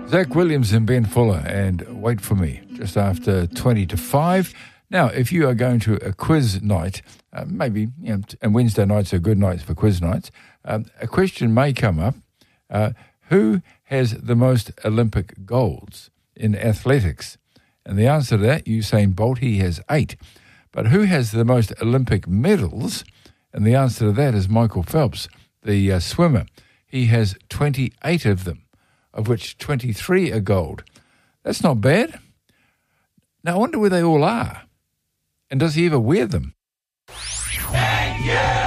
Zach Williams and Ben Fuller, and Wait For Me, just after 20 to 5. Now, if you are going to a quiz night, maybe, and Wednesday nights are good nights for quiz nights, a question may come up, who has the most Olympic golds in athletics? And the answer to that, Usain Bolt, he has 8. But who has the most Olympic medals? And the answer to that is Michael Phelps, the swimmer. He has 28 of them, of which 23 are gold. That's not bad. Now, I wonder where they all are. And does he ever wear them? Thank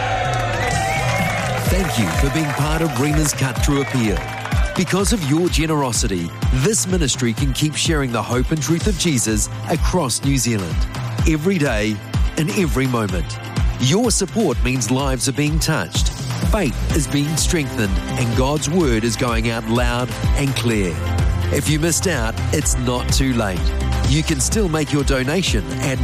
you for being part of Rema's Cut Through Appeal. Because of your generosity, this ministry can keep sharing the hope and truth of Jesus across New Zealand, every day, in every moment. Your support means lives are being touched, faith is being strengthened, and God's word is going out loud and clear. If you missed out, it's not too late. You can still make your donation at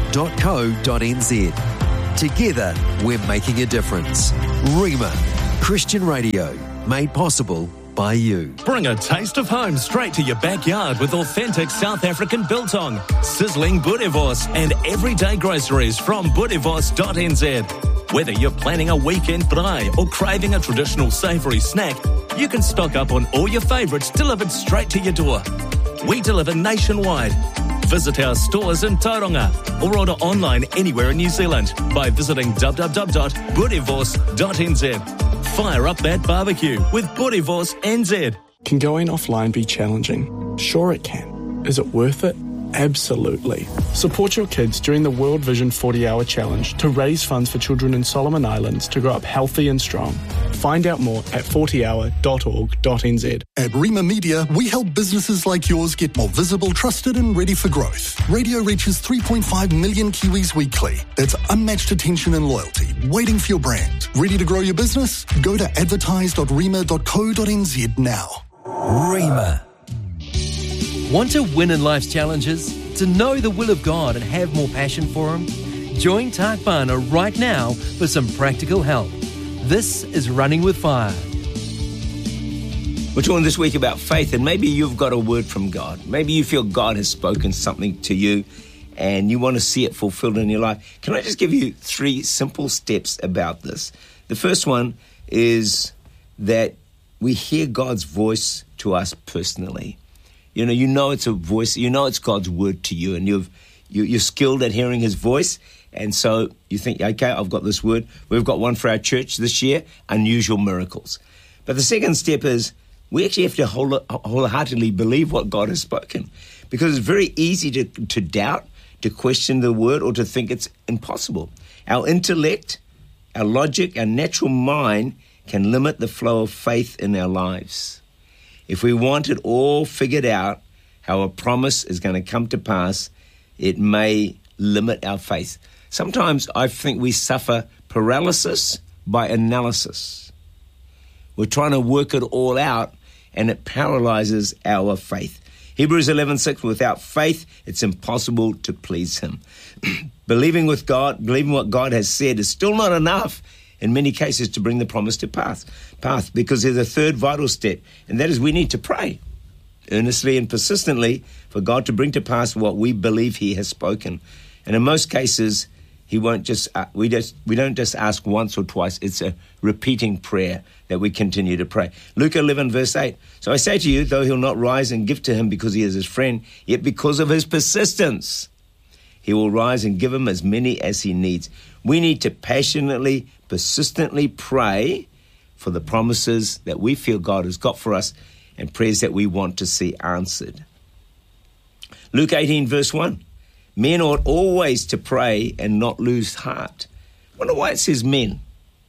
rema.co.nz. Together, we're making a difference. Rema, Christian radio, made possible by you. Bring a taste of home straight to your backyard with authentic South African biltong, sizzling boerewors, and everyday groceries from boerewors.nz. Whether you're planning a weekend braai or craving a traditional savoury snack, you can stock up on all your favourites delivered straight to your door. We deliver nationwide. Visit our stores in Tauranga or order online anywhere in New Zealand by visiting www.boerewors.nz. Fire up that barbecue with Boerewors NZ. Can going offline be challenging? Sure it can. Is it worth it? Absolutely. Support your kids during the World Vision 40-Hour Challenge to raise funds for children in Solomon Islands to grow up healthy and strong. Find out more at 40hour.org.nz. At Rema Media, we help businesses like yours get more visible, trusted and ready for growth. Radio reaches 3.5 million Kiwis weekly. That's unmatched attention and loyalty, waiting for your brand. Ready to grow your business? Go to advertise.rema.co.nz now. Rema. Want to win in life's challenges? To know the will of God and have more passion for Him? Join Tak Bana right now for some practical help. This is Running with Fire. We're talking this week about faith, and maybe you've got a word from God. Maybe you feel God has spoken something to you and you want to see it fulfilled in your life. Can I just give you 3 simple steps about this? The first one is that we hear God's voice to us personally. You know it's a voice, you know it's God's word to you, and you're skilled at hearing His voice, and so you think, okay, I've got this word. We've got one for our church this year, unusual miracles. But the second step is we actually have to wholeheartedly believe what God has spoken, because it's very easy to doubt, to question the word, or to think it's impossible. Our intellect, our logic, our natural mind can limit the flow of faith in our lives. If we want it all figured out, how a promise is going to come to pass, it may limit our faith. Sometimes I think we suffer paralysis by analysis. We're trying to work it all out, and it paralyzes our faith. Hebrews 11:6, without faith, it's impossible to please Him. Believing what God has said is still not enough in many cases to bring the promise to path, because there's a third vital step, and that is we need to pray earnestly and persistently for God to bring to pass what we believe He has spoken. And in most cases, He won't just we don't just ask once or twice. It's a repeating prayer that we continue to pray. Luke 11 verse 8. So I say to you, though He'll not rise and give to him because he is his friend, yet because of his persistence, He will rise and give him as many as he needs. We need to passionately, persistently pray for the promises that we feel God has got for us and prayers that we want to see answered. Luke 18 verse 1. Men ought always to pray and not lose heart. I wonder why it says men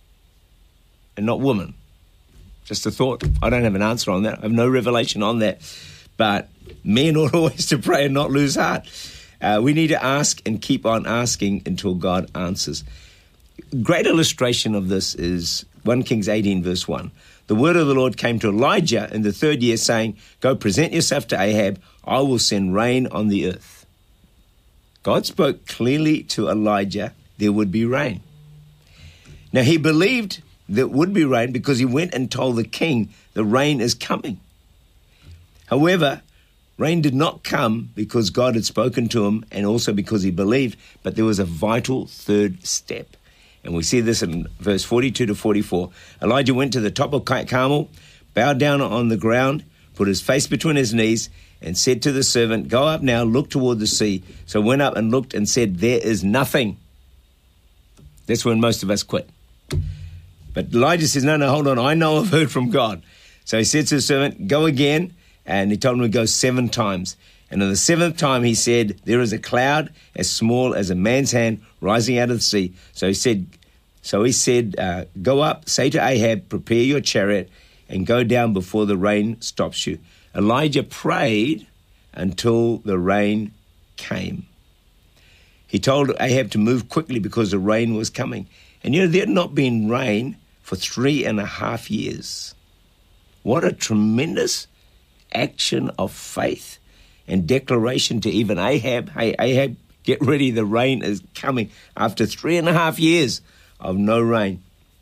and not women. Just a thought. I don't have an answer on that. I have no revelation on that. But men ought always to pray and not lose heart. We need to ask and keep on asking until God answers. Great illustration of this is 1 Kings 18 verse 1. The word of the Lord came to Elijah in the 3rd year, saying, go present yourself to Ahab. I will send rain on the earth. God spoke clearly to Elijah there would be rain. Now he believed there would be rain because he went and told the king the rain is coming. However, rain did not come because God had spoken to him and also because he believed, but there was a vital third step. And we see this in verse 42 to 44. Elijah went to the top of Carmel, bowed down on the ground, put his face between his knees, and said to the servant, "Go up now, look toward the sea." So went up and looked and said, "There is nothing." That's when most of us quit. But Elijah says, no, hold on, I know I've heard from God. So he said to the servant, "Go again." And he told him to go 7 times. And on the 7th time he said, "There is a cloud as small as a man's hand rising out of the sea." So he said, "Go up, say to Ahab, prepare your chariot and go down before the rain stops you." Elijah prayed until the rain came. He told Ahab to move quickly because the rain was coming. And there had not been rain for 3.5 years. What a tremendous action of faith and declaration to even Ahab. Hey, Ahab, get ready, the rain is coming. After 3.5 years of no rain.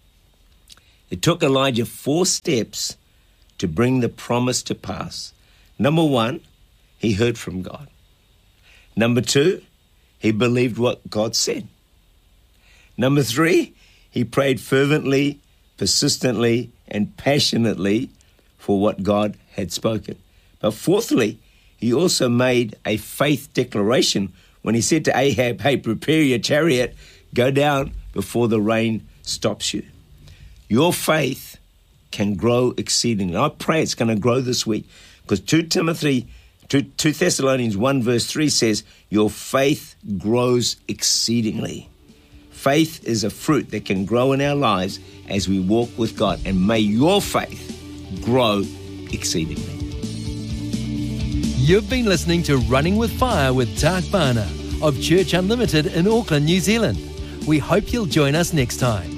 It took Elijah 4 steps to bring the promise to pass. Number 1, he heard from God. Number 2, he believed what God said. Number 3, he prayed fervently, persistently, and passionately for what God had spoken. But fourthly, he also made a faith declaration when he said to Ahab, "Hey, prepare your chariot, go down before the rain stops you." Your faith can grow exceedingly. I pray it's going to grow this week because 2 Thessalonians 1 verse 3 says, your faith grows exceedingly. Faith is a fruit that can grow in our lives as we walk with God. And may your faith grow exceedingly. You've been listening to Running with Fire with Tak Bhana of Church Unlimited in Auckland, New Zealand. We hope you'll join us next time.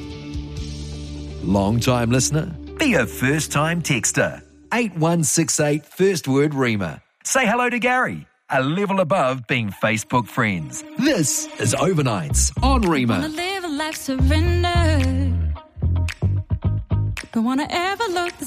Long-time listener? Be a first-time texter. 8168 first word Rima. Say hello to Gary, a level above being Facebook friends. This is Overnights on Rima. Wanna live a life surrender. Don't wanna ever look the